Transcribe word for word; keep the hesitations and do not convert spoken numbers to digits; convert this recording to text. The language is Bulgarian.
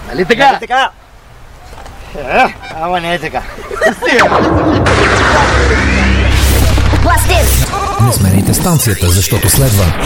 Нали така? Нали така? Е, ама не е така. Не смените станцията, защото следва